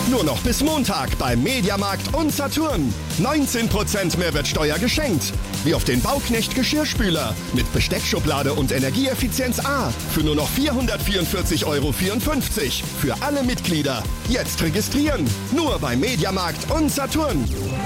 Nur noch bis Montag beim Mediamarkt und Saturn. 19% Mehrwertsteuer geschenkt. Wie auf den Bauknecht Geschirrspüler mit Besteckschublade und Energieeffizienz A für nur noch 444,54 € für alle Mitglieder. Jetzt registrieren. Nur beim Mediamarkt und Saturn.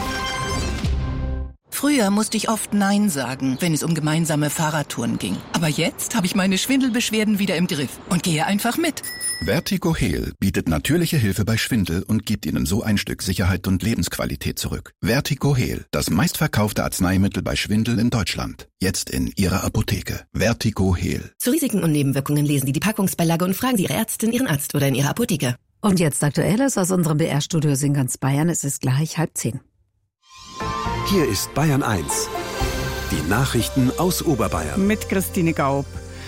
Früher musste ich oft Nein sagen, wenn es um gemeinsame Fahrradtouren ging. Aber jetzt habe ich meine Schwindelbeschwerden wieder im Griff und gehe einfach mit. Vertigo Heal bietet natürliche Hilfe bei Schwindel und gibt Ihnen so ein Stück Sicherheit und Lebensqualität zurück. Vertigo Heal, das meistverkaufte Arzneimittel bei Schwindel in Deutschland. Jetzt in Ihrer Apotheke. Vertigo Heal. Zu Risiken und Nebenwirkungen lesen Sie die Packungsbeilage und fragen Sie Ihre Ärztin, Ihren Arzt oder in Ihrer Apotheke. Und jetzt Aktuelles aus unserem BR-Studio in ganz Bayern. Es ist gleich 9:30. Hier ist Bayern 1. Die Nachrichten aus Oberbayern. Mit Christine Gaub.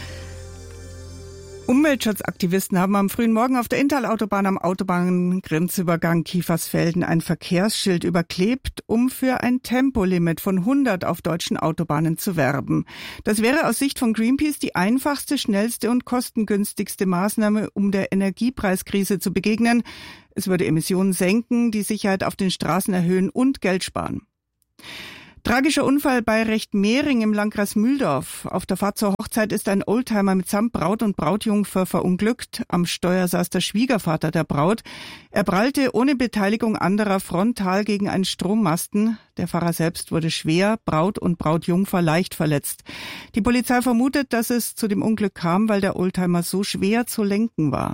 Umweltschutzaktivisten haben am frühen Morgen auf der Inntal-Autobahn am Autobahngrenzübergang Kiefersfelden ein Verkehrsschild überklebt, um für ein Tempolimit von 100 auf deutschen Autobahnen zu werben. Das wäre aus Sicht von Greenpeace die einfachste, schnellste und kostengünstigste Maßnahme, um der Energiepreiskrise zu begegnen. Es würde Emissionen senken, die Sicherheit auf den Straßen erhöhen und Geld sparen. Tragischer Unfall bei Rechtmehring im Landkreis Mühldorf. Auf der Fahrt zur Hochzeit ist ein Oldtimer mitsamt Braut und Brautjungfer verunglückt. Am Steuer saß der Schwiegervater der Braut. Er prallte ohne Beteiligung anderer frontal gegen einen Strommasten. Der Fahrer selbst wurde schwer, Braut und Brautjungfer leicht verletzt. Die Polizei vermutet, dass es zu dem Unglück kam, weil der Oldtimer so schwer zu lenken war.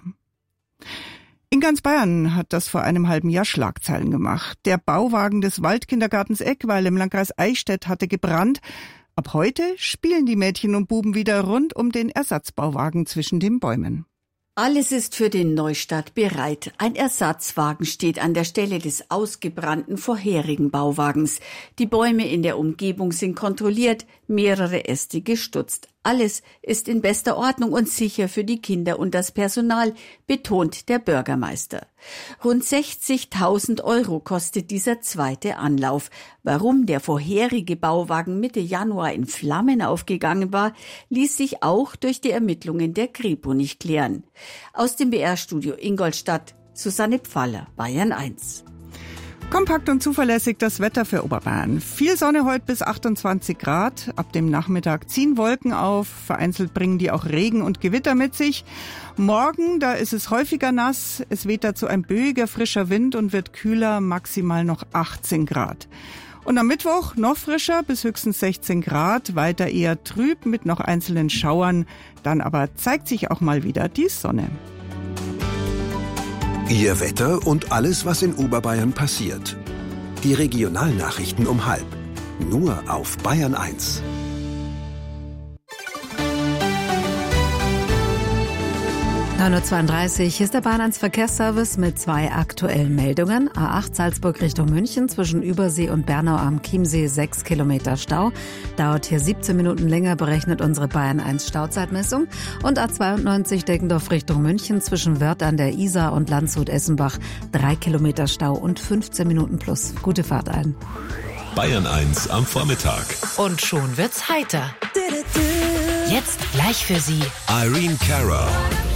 In ganz Bayern hat das vor einem halben Jahr Schlagzeilen gemacht. Der Bauwagen des Waldkindergartens Eckweil im Landkreis Eichstätt hatte gebrannt. Ab heute spielen die Mädchen und Buben wieder rund um den Ersatzbauwagen zwischen den Bäumen. Alles ist für den Neustart bereit. Ein Ersatzwagen steht an der Stelle des ausgebrannten vorherigen Bauwagens. Die Bäume in der Umgebung sind kontrolliert, mehrere Äste gestutzt. Alles ist in bester Ordnung und sicher für die Kinder und das Personal, betont der Bürgermeister. Rund 60.000 € kostet dieser zweite Anlauf. Warum der vorherige Bauwagen Mitte Januar in Flammen aufgegangen war, ließ sich auch durch die Ermittlungen der Kripo nicht klären. Aus dem BR-Studio Ingolstadt, Susanne Pfaller, Bayern 1. Kompakt und zuverlässig das Wetter für Oberbayern. Viel Sonne heute bis 28 Grad. Ab dem Nachmittag ziehen Wolken auf. Vereinzelt bringen die auch Regen und Gewitter mit sich. Morgen, da ist es häufiger nass. Es weht dazu ein böiger, frischer Wind und wird kühler, maximal noch 18 Grad. Und am Mittwoch noch frischer, bis höchstens 16 Grad. Weiter eher trüb mit noch einzelnen Schauern. Dann aber zeigt sich auch mal wieder die Sonne. Ihr Wetter und alles, was in Oberbayern passiert. Die Regionalnachrichten um 12:30. Nur auf Bayern 1. 9:32 Uhr, hier ist der Bayern 1 Verkehrsservice mit 2 aktuellen Meldungen. A8 Salzburg Richtung München zwischen Übersee und Bernau am Chiemsee 6 Kilometer Stau. Dauert hier 17 Minuten länger, berechnet unsere Bayern 1 Stauzeitmessung. Und A92 Deggendorf Richtung München zwischen Wörth an der Isar und Landshut-Essenbach 3 Kilometer Stau und 15 Minuten plus. Gute Fahrt ein. Bayern 1 am Vormittag. Und schon wird's heiter. Jetzt gleich für Sie Irene Cara.